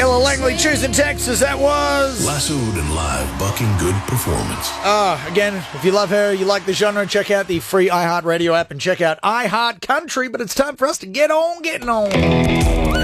Ella Langley, choosing Texas. That was Lassoed and live, bucking good performance. Again, if you love her, you like the genre, check out the free iHeartRadio app and check out iHeart Country. But it's time for us to get on getting on.